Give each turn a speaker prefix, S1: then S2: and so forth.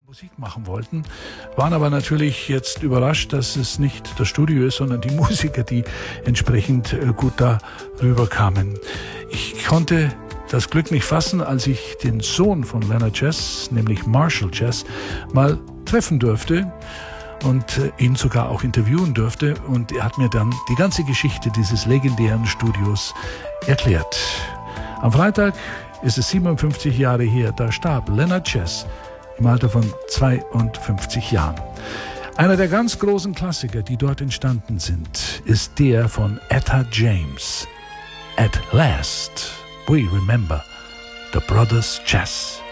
S1: Musik machen wollten, waren aber natürlich jetzt überrascht, dass es nicht das Studio ist, sondern die Musiker, die entsprechend gut darüber kamen. Ich konnte das Glück nicht fassen, als ich den Sohn von Leonard Chess, nämlich Marshall Chess, mal treffen durfte und ihn sogar auch interviewen durfte. Und er hat mir dann die ganze Geschichte dieses legendären Studios erklärt. Am Freitag ist es 57 Jahre her, da starb Leonard Chess im Alter von 52 Jahren. Einer der ganz großen Klassiker, die dort entstanden sind, ist der von Etta James. At last, we remember the Brothers Chess.